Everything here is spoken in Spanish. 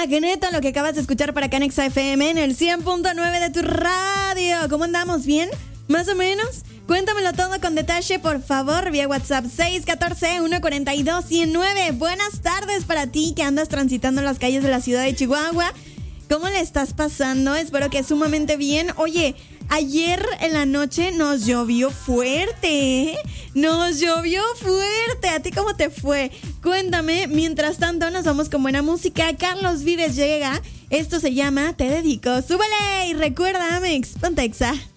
Magneto, lo que acabas de escuchar para acá en Exa FM en el 100.9 de tu radio. ¿Cómo andamos? ¿Bien? ¿Más o menos? Cuéntamelo todo con detalle, por favor, vía WhatsApp 614-142-109. Buenas tardes para ti que andas transitando las calles de la ciudad de Chihuahua. ¿Cómo le estás pasando? Espero que sumamente bien. Oye, ayer en la noche nos llovió fuerte, ¿eh? Nos llovió fuerte. ¿A ti cómo te fue? Cuéntame. Mientras tanto, nos vamos con buena música. Carlos Vives llega. Esto se llama Te Dedico. ¡Súbele! Y recuerda, Amex, ponte Exa.